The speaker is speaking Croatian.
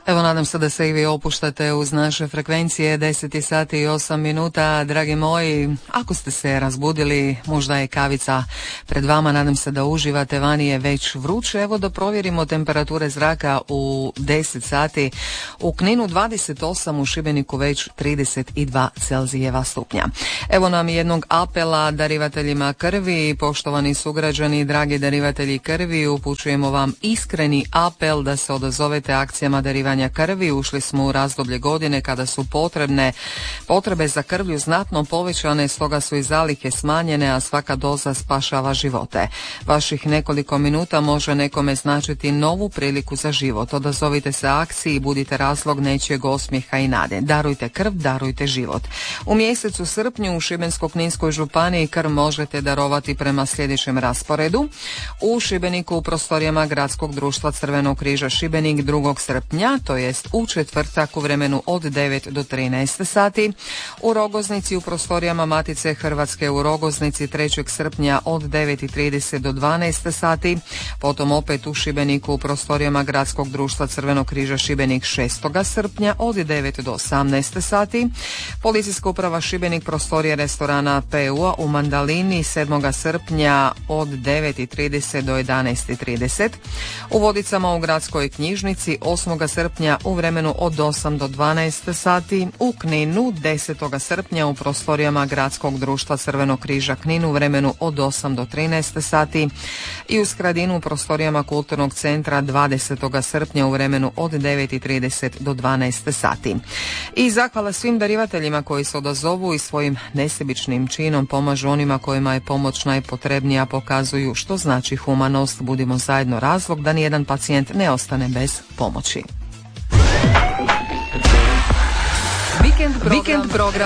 Evo, nadam se da se i vi opuštate uz naše frekvencije. 10 sati i 8 minuta. Dragi moji, ako ste se razbudili, možda je kavica pred vama, nadam se da uživate, vani je već vruće. Evo da provjerimo temperature zraka u 10 sati. U Kninu 28, u Šibeniku već 32 Celzijeva stupnja. Evo nam jednog apela darivateljima krvi. Poštovani sugrađani, dragi darivatelji krvi, upućujemo vam iskreni apel da se odazovete akcijama darivanja krvi. Ušli smo u razdoblje godine kada su potrebe za krvlju znatno povećane, stoga su i zalihe smanjene, a svaka doza spašava živote. Vaših nekoliko minuta može nekome značiti novu priliku za život. Odazovite se akciji i budite razlog nečijeg osmijeha i nade. Darujte krv, darujte život. U mjesecu srpnju u Šibensko-kninskoj županiji krv možete darovati prema sljedećem rasporedu. U Šibeniku u prostorijama Gradskog društva Crvenog križa Šibenik 2. srpnja, to jest u četvrtak u vremenu od 9 do 13 sati. U Rogoznici u prostorijama Matice Hrvatske u Rogoznici 3. srpnja od 9:30 do 12 sati. Potom opet u Šibeniku u prostorijama Gradskog društva Crvenog križa Šibenik 6. srpnja od 9 do 18 sati. Policijska uprava Šibenik prostorije restorana PU-a u Mandalini 7. srpnja od 9:30 do 11:30. U Vodicama u Gradskoj knjižnici 8. srpnja u vremenu od 8 do 12 sati. U Kninu 10. srpnja u prostorijama Gradskog društva Crvenog križa Knin u vremenu od 8 do 13 sati. I u Skradinu u prostorijama Kulturnog centra 20. srpnja u vremenu od 9:30 do 12 sati. I zahvala svim darivateljima koji se odazovu i svojim nesebičnim činom pomažu onima kojima je pomoć najpotrebnija, pokazuju što znači humanost. Budimo zajedno razlog da nijedan pacijent ne ostane bez pomoći. Vikend program